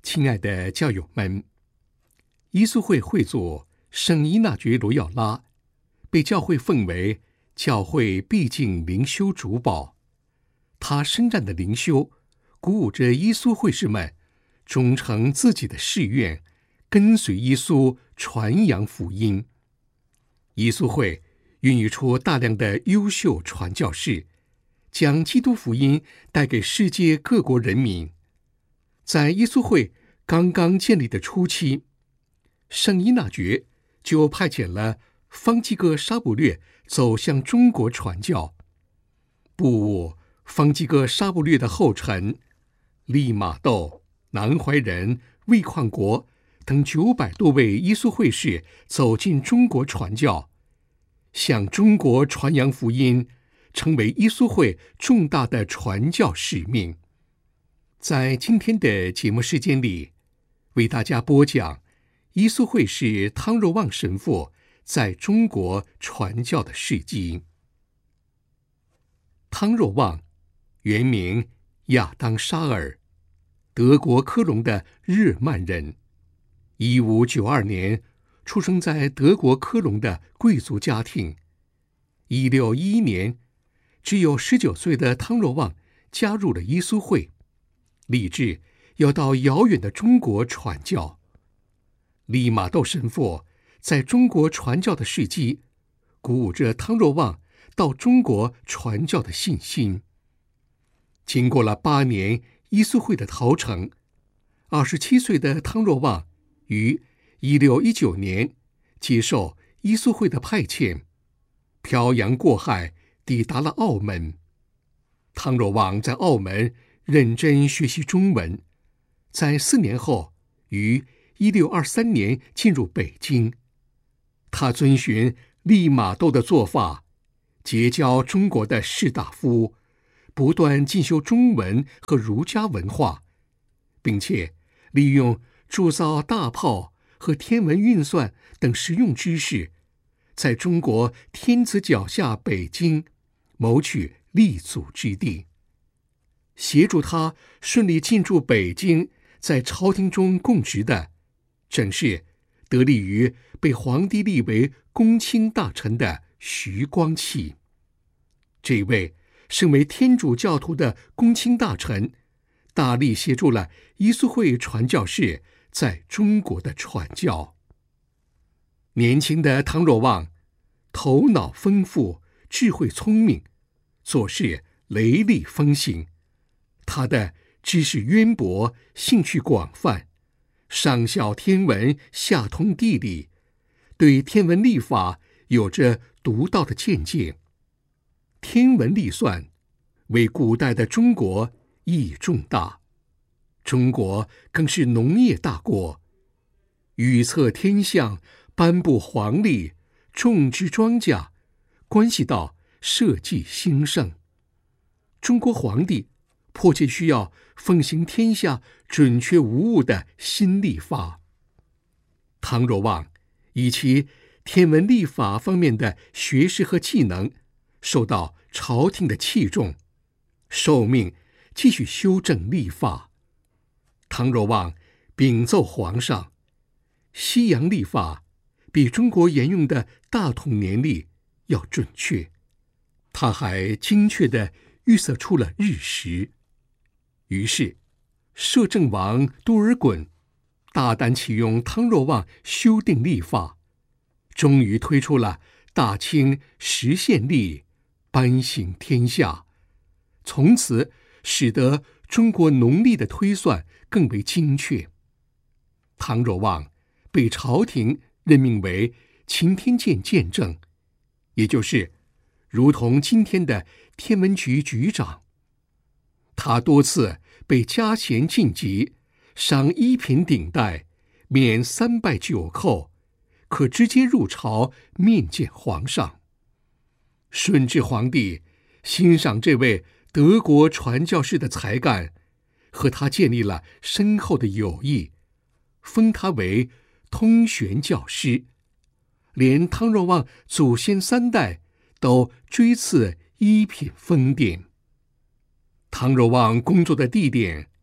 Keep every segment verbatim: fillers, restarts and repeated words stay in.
亲爱的教友们，伊苏会会祖圣依纳爵罗耀拉被教会奉为教会必经灵修主保，他深湛的灵修鼓舞着伊苏会士们忠诚自己的誓愿，跟随伊苏传扬福音。伊苏会孕育出大量的优秀传教士，将基督福音带给世界各国人民。在伊苏会刚刚建立的初期，圣依纳爵就派遣了方济各沙不略走向中国传教。不兀方济各沙不略的后尘，利玛窦、南怀仁、魏旷国等九百多位伊苏会士走进中国传教，向中国传扬福音，成为伊苏会重大的传教使命。在今天的节目时间里，为大家播讲伊苏会士汤若望神父在中国传教的事迹。汤若望原名亚当沙尔，德国科隆的日耳曼人。一五九二年出生在德国科隆的贵族家庭。一六一一年，只有十九岁的汤若望加入了伊苏会，立志要到遥远的中国传教。利玛窦神父在中国传教的事迹，鼓舞着汤若望到中国传教的信心。经过了八年伊苏会的陶成，二十七岁的汤若望于一六一九年接受伊苏会的派遣，漂洋过海抵达了澳门。汤若望在澳门认真学习中文，在四年后于一六二三年进入北京。他遵循利玛窦的做法，结交中国的士大夫，不断进修中文和儒家文化，并且利用铸造大炮和天文运算等实用知识，在中国天子脚下北京谋取立足之地。协助他顺利进驻北京，在朝廷中供职的，正是得力于被皇帝立为公卿大臣的徐光启。这位身为天主教徒的公卿大臣，大力协助了伊苏会传教士在中国的传教。年轻的汤若望头脑丰富，智慧聪明，做事雷厉风行。他的知识渊博，兴趣广泛，上晓天文，下通地理，对天文历法有着独到的见解。天文历算为古代的中国意义重大，中国更是农业大国，预测天象，颁布黄历，种植庄稼，关系到社稷兴盛。中国皇帝迫切需要奉行天下准确无误的新历法。汤若望以其天文历法方面的学识和技能，受到朝廷的器重，受命继续修正历法。汤若望禀奏皇上，西洋历法比中国沿用的大统年历要准确。他还精确地预测出了日食。于是摄政王多尔衮大胆启用汤若望修订历法，终于推出了大清时宪历，颁行天下，从此使得中国农历的推算更为精确。汤若望被朝廷任命为擎天监监正，也就是如同今天的天文局局长。他多次被加衔晋级，赏一品顶戴，免三拜九叩，可直接入朝面见皇上。顺治皇帝欣赏这位德国传教士的才干，和他建立了深厚的友谊，封他为通玄教师，连汤若望祖先三代都追赐一品封典。汤若望工作的地点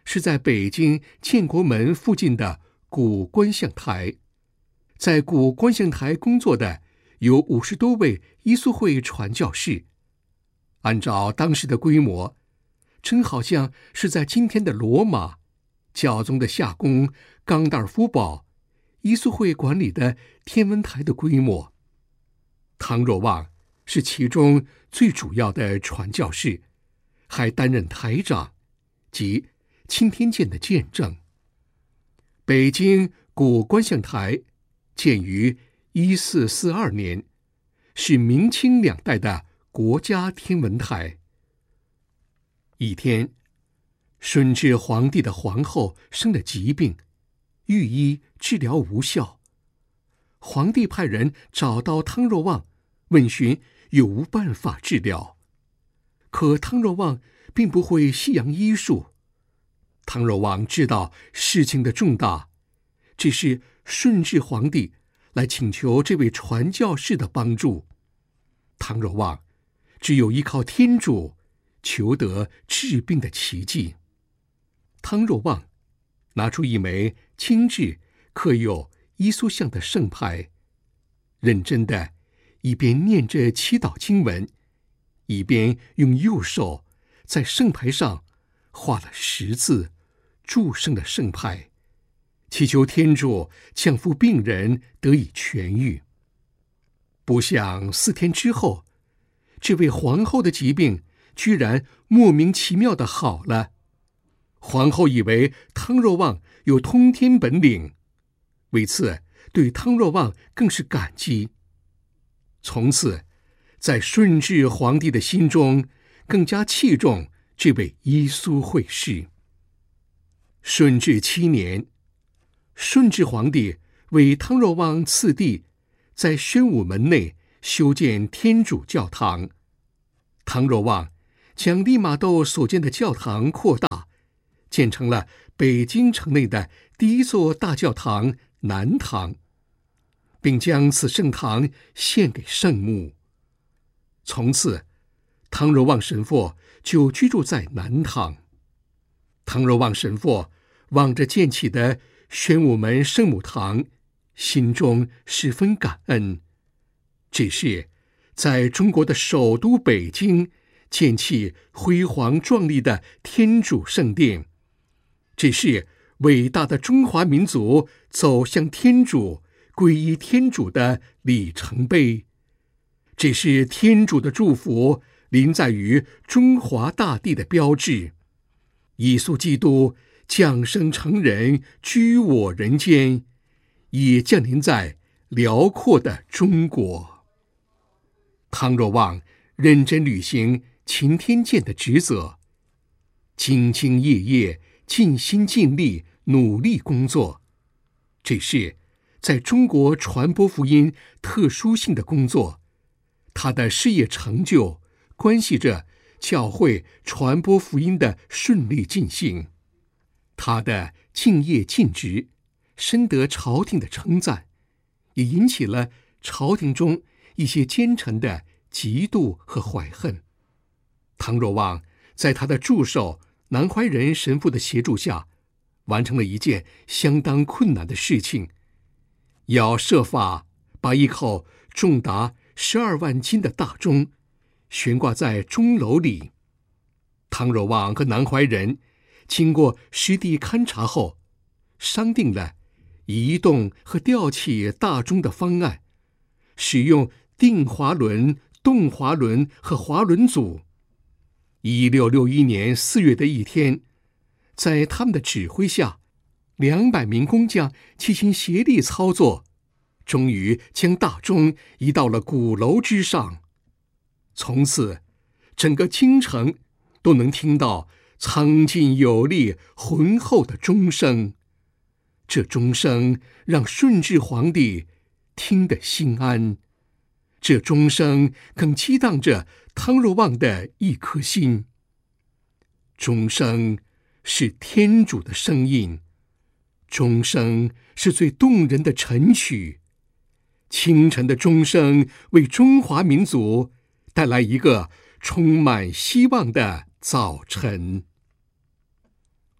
是在北京建国门附近的古观象台。在古观象台工作的有五十多位伊苏会传教士。按照当时的规模，真好像是在今天的罗马教宗的夏宫冈达尔夫堡伊苏会管理的天文台的规模。汤若望是其中最主要的传教士，还担任台长及钦天监的见证。北京古观象台建于一四四二年，是明清两代的国家天文台。一天，顺治皇帝的皇后生了疾病，御医治疗无效，皇帝派人找到汤若望，问询有无办法治疗。可汤若望并不会西洋医术。汤若望知道事情的重大，只是顺治皇帝来请求这位传教士的帮助。汤若望只有依靠天主，求得治病的奇迹。汤若望拿出一枚精致刻有伊苏像的圣牌，认真的一边念着祈祷经文，一边用右手在圣牌上画了十字，祝圣了圣牌，祈求天主降福病人得以痊愈。不想四天之后，这位皇后的疾病居然莫名其妙的好了。皇后以为汤若望有通天本领，为此对汤若望更是感激。从此，在顺治皇帝的心中更加器重这位伊苏会士。顺治七年，顺治皇帝为汤若望赐地，在宣武门内修建天主教堂。汤若望将利玛窦所建的教堂扩大，建成了北京城内的第一座大教堂南堂，并将此圣堂献给圣母。从此，汤若望神父就居住在南堂。汤若望神父望着建起的宣武门圣母堂，心中十分感恩。只是在中国的首都北京建起辉煌壮丽的天主圣殿，只是伟大的中华民族走向天主、皈依天主的里程碑，只是天主的祝福临在于中华大地的标志。耶稣基督降生成人，居我人间，也降临在辽阔的中国。汤若望认真履行钦天监的职责，兢兢业业，尽心尽力，努力工作。这是在中国传播福音特殊性的工作，他的事业成就关系着教会传播福音的顺利进行。他的敬业尽职，深得朝廷的称赞，也引起了朝廷中一些奸臣的嫉妒和怀恨。汤若望在他的助手南怀仁神父的协助下，完成了一件相当困难的事情，要设法把一口重达十二万斤的大钟悬挂在钟楼里。汤若望和南怀仁经过实地勘察后，商定了移动和吊起大钟的方案，使用定滑轮、动滑轮和滑轮组。一六六一年四月的一天，在他们的指挥下，两百名工匠齐心协力操作，终于将大钟移到了鼓楼之上。从此，整个京城都能听到苍劲有力、浑厚的钟声。这钟声让顺治皇帝听得心安，这钟声更激荡着汤若望的一颗心。钟声是天主的声音，钟声是最动人的晨曲。清晨的钟声为中华民族带来一个充满希望的早晨。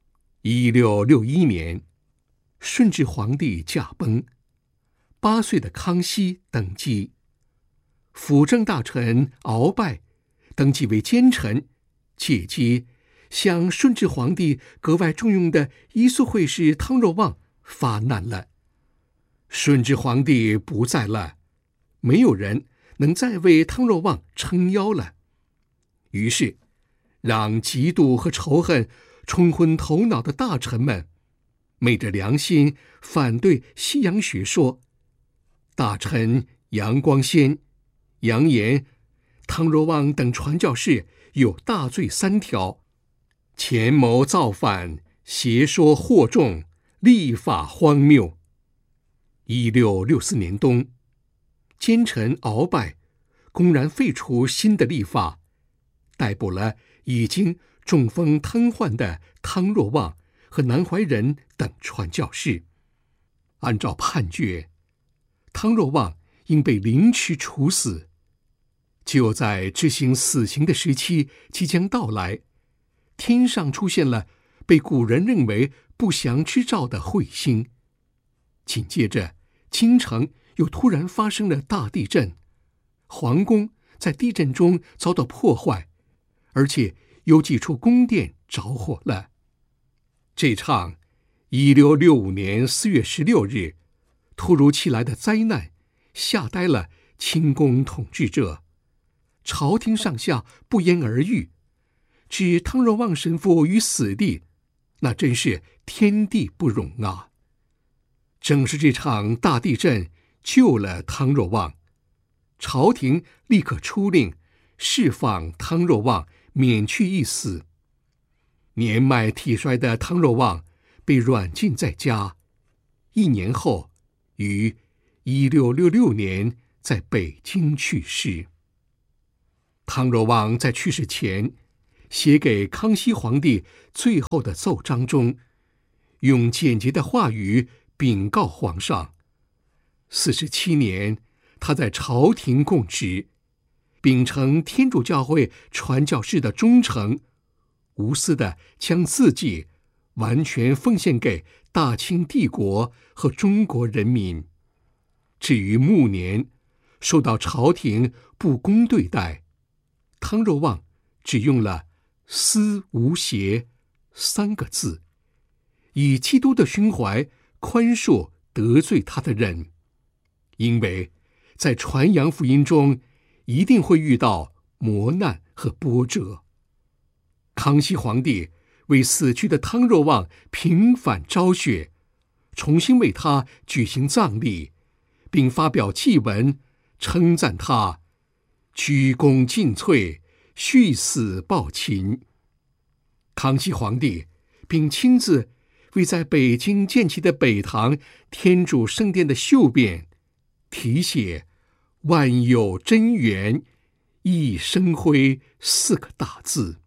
一六六一年，顺治皇帝驾崩，八岁的康熙登基，辅政大臣鳌拜登基为奸臣，借机向顺治皇帝格外重用的医术会士汤若望发难了。顺治皇帝不在了，没有人能再为汤若望撑腰了，于是让嫉妒和仇恨冲昏头脑的大臣们昧着良心反对西洋学说。大臣杨光先扬言汤若望等传教士有大罪三条：潜谋造反、邪说惑众、立法荒谬。一六六四年冬，奸臣鳌拜公然废除新的历法，逮捕了已经中风瘫痪的汤若望和南怀仁等传教士。按照判决，汤若望应被凌迟处死。就在执行死刑的时期即将到来，天上出现了被古人认为不祥之兆的彗星。紧接着，京城又突然发生了大地震，皇宫在地震中遭到破坏，而且有几处宫殿着火了。这场一六六五年四月十六日突如其来的灾难吓呆了清宫统治者，朝廷上下不言而喻，置汤若望神父于死地，那真是天地不容啊！正是这场大地震救了汤若望，朝廷立刻出令释放汤若望，免去一死。年迈体衰的汤若望被软禁在家，一年后于一六六六年在北京去世。汤若望在去世前写给康熙皇帝最后的奏章中，用简洁的话语禀告皇上，四十七年他在朝廷供职，秉承天主教会传教士的忠诚，无私地将自己完全奉献给大清帝国和中国人民。至于暮年受到朝廷不公对待，汤若望只用了思无邪三个字，以基督的胸怀宽恕得罪他的人。因为在传扬福音中一定会遇到磨难和波折。康熙皇帝为死去的汤若望平反昭雪，重新为他举行葬礼，并发表祭文称赞他鞠躬尽瘁，续死报秦。康熙皇帝并亲自为在北京建起的北堂天主圣殿的绣匾题写万有真源一生辉四个大字。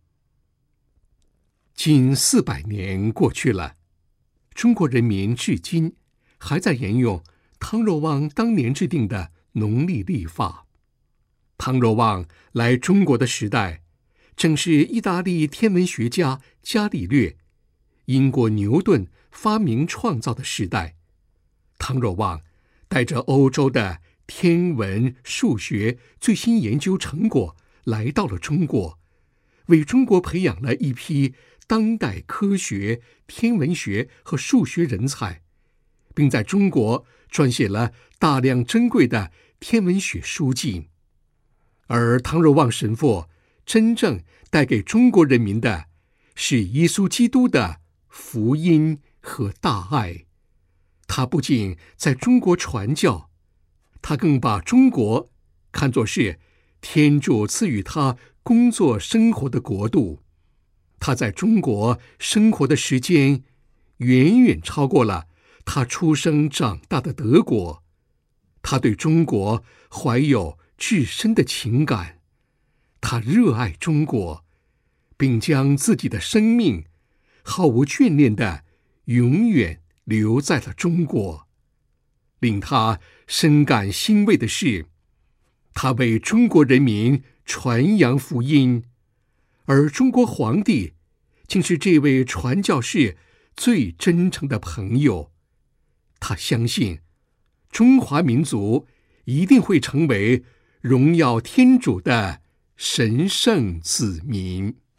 近四百年过去了，中国人民至今还在沿用汤若望当年制定的农历历法。汤若望来中国的时代，正是意大利天文学家伽利略、英国牛顿发明创造的时代。汤若望带着欧洲的天文数学最新研究成果来到了中国，为中国培养了一批当代科学、天文学和数学人才，并在中国撰写了大量珍贵的天文学书籍。而汤若望神父真正带给中国人民的是耶稣基督的福音和大爱。他不仅在中国传教，他更把中国看作是天主赐予他工作生活的国度。他在中国生活的时间远远超过了他出生长大的德国。他对中国怀有至深的情感，他热爱中国，并将自己的生命毫无眷恋地永远留在了中国。令他深感欣慰的是，他为中国人民传扬福音，而中国皇帝竟是这位传教士最真诚的朋友。他相信中华民族一定会成为荣耀天主的神圣子民。